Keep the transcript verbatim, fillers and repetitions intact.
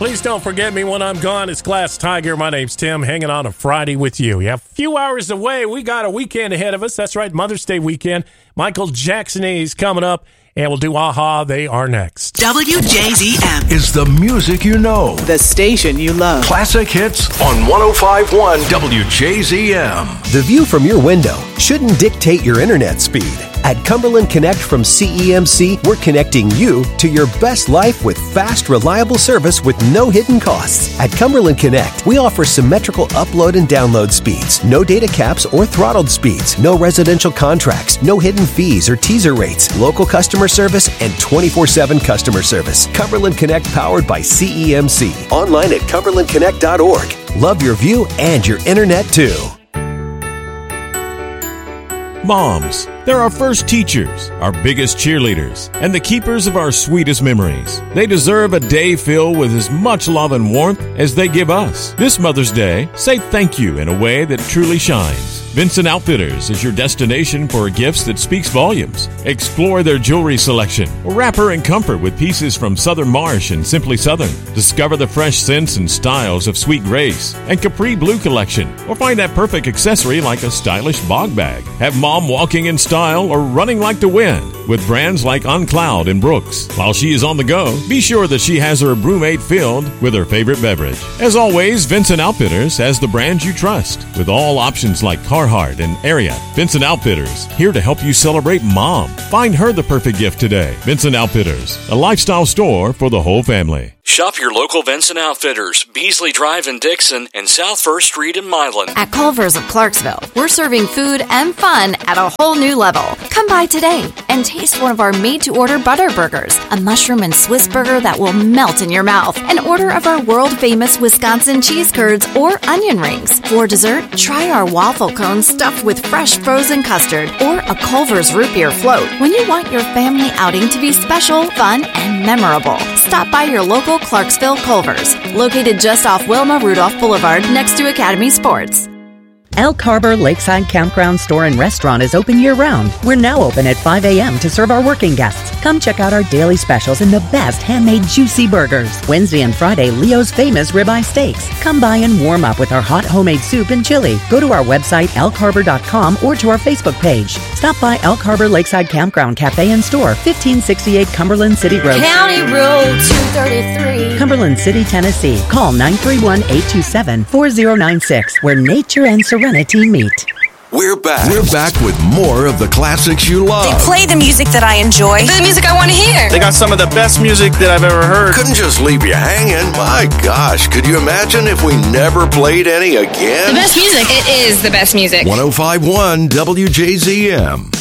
Please don't forget me when I'm gone. It's Glass Tiger. My name's Tim, hanging on a Friday with you. Yeah, a few hours away. We got a weekend ahead of us. That's right, Mother's Day weekend. Michael Jackson is coming up, and we'll do Aha. They are next. W J Z M is the music you know. The station you love. Classic hits on one oh five point one W J Z M. The view from your window shouldn't dictate your internet speed. At Cumberland Connect from C E M C, we're connecting you to your best life with fast, reliable service with no hidden costs. At Cumberland Connect, we offer symmetrical upload and download speeds, no data caps or throttled speeds, no residential contracts, no hidden fees or teaser rates, local customer service, and twenty-four seven customer service. Cumberland Connect powered by C E M C. Online at cumberland connect dot org. Love your view and your internet too. Moms, they're our first teachers, our biggest cheerleaders, and the keepers of our sweetest memories. They deserve a day filled with as much love and warmth as they give us. This Mother's Day, say thank you in a way that truly shines. Vincent Outfitters is your destination for gifts that speaks volumes. Explore their jewelry selection or wrap her in comfort with pieces from Southern Marsh and Simply Southern. Discover the fresh scents and styles of Sweet Grace and Capri Blue collection, or find that perfect accessory like a stylish bog bag. Have mom walking in style or running like the wind with brands like On Cloud and Brooks. While she is on the go, be sure that she has her brewmate filled with her favorite beverage. As always, Vincent Outfitters has the brands you trust, with all options like Carhartt and Ariat. Vincent Outfitters, here to help you celebrate mom. Find her the perfect gift today. Vincent Outfitters, a lifestyle store for the whole family. Shop your local Vincent Outfitters, Beasley Drive in Dixon, and South First Street in Milan. At Culver's of Clarksville, we're serving food and fun at a whole new level. Come by today and taste one of our made-to-order butter burgers, a mushroom and Swiss burger that will melt in your mouth, an order of our world-famous Wisconsin cheese curds or onion rings. For dessert, try our waffle cones stuffed with fresh frozen custard or a Culver's root beer float. When you want your family outing to be special, fun, and memorable, stop by your local Clarksville Culver's, located just off Wilma Rudolph Boulevard next to Academy Sports. Elk Harbor Lakeside Campground Store and Restaurant is open year-round. We're now open at five a.m. to serve our working guests. Come check out our daily specials and the best handmade juicy burgers. Wednesday and Friday, Leo's famous ribeye steaks. Come by and warm up with our hot homemade soup and chili. Go to our website, elk harbor dot com, or to our Facebook page. Stop by Elk Harbor Lakeside Campground Cafe and Store, fifteen sixty-eight Cumberland City Road. County Road two thirty-three. Cumberland City, Tennessee. Call nine three one, eight two seven, four zero nine six, where nature and serenity meet. We're back. We're back with more of the classics you love. They play the music that I enjoy. The music I want to hear. They got some of the best music that I've ever heard. Couldn't just leave you hanging. My gosh, could you imagine if we never played any again? The best music. It is the best music. one oh five point one W J Z M.